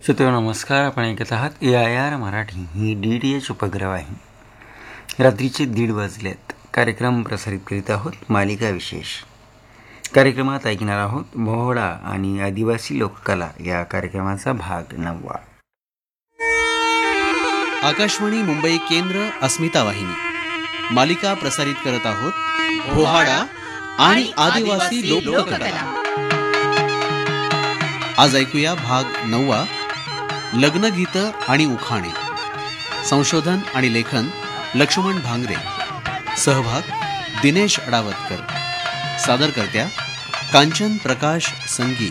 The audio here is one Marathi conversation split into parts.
श्रोते नमस्कार. आपण ऐकत आहात AIR मराठी. ही DTH उपग्रह आहे. रात्रीचे 1:30 वाजलेत. कार्यक्रम प्रसारित करीत आहोत मालिका विशेष. कार्यक्रमात ऐकणार आहोत भोहडा आणि आदिवासी लोककला या कार्यक्रमाचा भाग 9. आकाशवाणी मुंबई केंद्र अस्मिता वाहिनी मालिका प्रसारित करत आहोत भोहाडा आणि आदिवासी लोककला. आज ऐकूया भाग 9, लग्नगीत आणि उखाणे. संशोधन आणि लेखन लक्ष्मण भांगरे. सहभाग दिनेश अडावतकर. सादरकर्त्या कांचन प्रकाश संगी.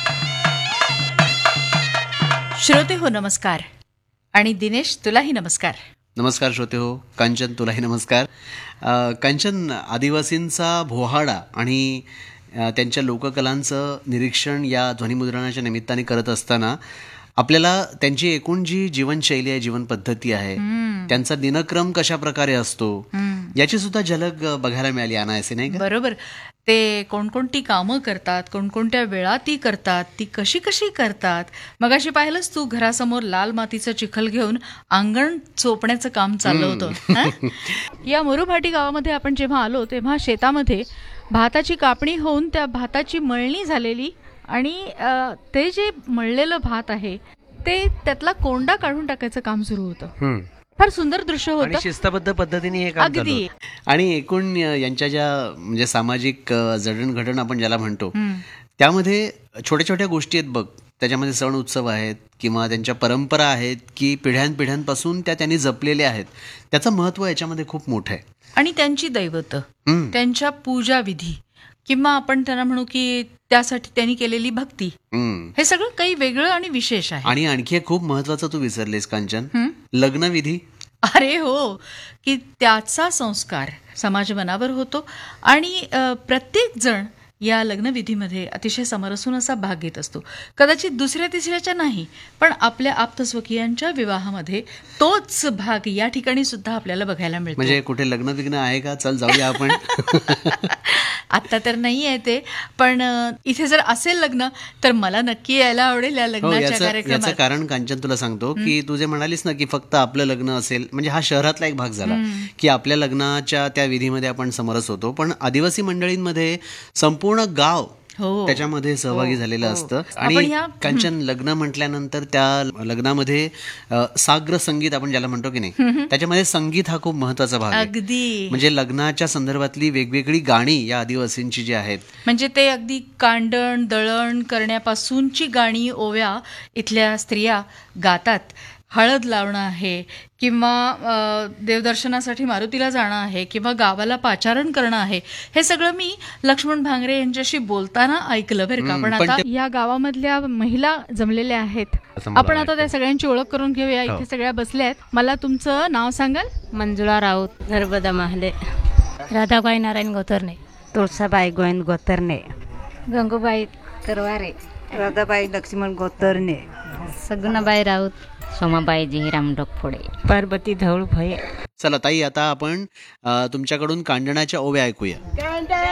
श्रोते हो नमस्कार. आणि दिनेश तुलाही नमस्कार. नमस्कार श्रोते हो. कांचन तुलाही नमस्कार. कांचन, आदिवासींचा भोहाडा आणि त्यांच्या लोककलांचं निरीक्षण या ध्वनिमुद्रणाच्या निमित्ताने करत असताना आपल्याला त्यांची एकूण जी जीवनशैली आहे, जीवन पद्धती आहे, त्यांचा दिनक्रम कशा प्रकारे असतो याची सुद्धा झलक बघायला मिळाली अनायासे, नाही का? बरोबर. ते कोणकोणती कामं करतात, कोणकोणत्या वेळा ती करतात, ती कशी कशी करतात. मगाशी पाहिलंच तू, घरासमोर लाल मातीचं चिखल घेऊन अंगण चोपण्याचं काम चाललं होतं. या मुरुभाटी गावामध्ये आपण जेव्हा आलो तेव्हा शेतामध्ये भाताची कापणी होऊन त्या भाताची मळणी झालेली आणि ते जे मळलेलं भात आहे ते त्यातला कोंडा काढून टाकायचं काम सुरू होतं. फार सुंदर दृश्य होतं. शिस्तबद्ध पद्धतीने हे काम अगदी. आणि एकूण यांच्या ज्या म्हणजे सामाजिक जडणघडण आपण ज्याला म्हणतो त्यामध्ये छोट्या छोट्या गोष्टी आहेत बघ. त्याच्यामध्ये सण उत्सव आहेत किंवा त्यांच्या परंपरा आहेत की पिढ्यानपिढ्यांपासून त्यांनी जपलेल्या आहेत. त्याचं महत्व याच्यामध्ये खूप मोठं आहे. आणि त्यांची दैवत, त्यांच्या पूजा विधी किंवा आपण त्यांना म्हणू की त्यासाठी त्यांनी केलेली भक्ती, हे सगळं काही वेगळं आणि विशेष आहे. आणि आणखी एक खूप महत्वाचं तू विसरलेस कांचन, लग्नविधी. अरे हो, की त्याचा संस्कार समाज मनावर होतो आणि प्रत्येक जण या लग्नविधीमध्ये अतिशय समरसून असा भाग घेत असतो. कदाचित दुसऱ्या तिसऱ्याच्या नाही, पण आपल्या आप्तस्वकीयांच्या विवाहामध्ये तोच भाग या ठिकाणी सुद्धा आपल्याला बघायला मिळतो. म्हणजे कुठे लग्न विघ्न आहे का? चल जाऊया आपण. आता तर नाही आहे ते, पण इथे जर असेल लग्न तर मला नक्की यायला आवडेल या लग्नाच्या कार्यक्रमात. याचं कारण कांचन तुला सांगतो की तू जे म्हणालीस ना की फक्त आपलं लग्न असेल, म्हणजे हा शहरातला एक भाग झाला की आपल्या लग्नाच्या त्या विधीमध्ये आपण समरस होतो, पण आदिवासी मंडळींमध्ये संपूर्ण गाव त्याच्यामध्ये सहभागी झालेलं असतं. आणि कांचन, लग्न म्हटल्यानंतर त्या लग्नामध्ये साग्र संगीत आपण ज्याला म्हणतो की नाही, त्याच्यामध्ये संगीत हा खूप महत्वाचा भाग आहे. अगदी. म्हणजे लग्नाच्या संदर्भातली वेगवेगळी गाणी या आदिवासींची जी आहेत, म्हणजे ते अगदी कांडण दळण करण्यापासूनची गाणी ओव्या इथल्या स्त्रिया गातात. हळद लावणं आहे किंवा देवदर्शनासाठी मारुतीला जाणं आहे किंवा गावाला पाचारण करणं आहे, हे सगळं मी लक्ष्मण भांगरे यांच्याशी बोलताना ऐकलं बरं का. पण आता या गावामधल्या महिला जमलेल्या आहेत. आपण आता त्या सगळ्यांची ओळख करून घेऊया. इथे सगळ्या बसल्या आहेत. मला तुमचं नाव सांगाल? मंजुळा राऊत, नर्मदा माहले, राधाबाई नारायण गोतरणे, तुळसाबाई गोविंद गोतरणे, गंगूबाई तरवारे, राधाबाई लक्ष्मण गोतरणे, सगुणाबाई राऊत, सोमाबाई जिहिराम डोकफोडे, पार्वती धौळ भये. चला ताई, आता आपण तुमच्याकडून कांडणाच्या ओव्या ऐकूया.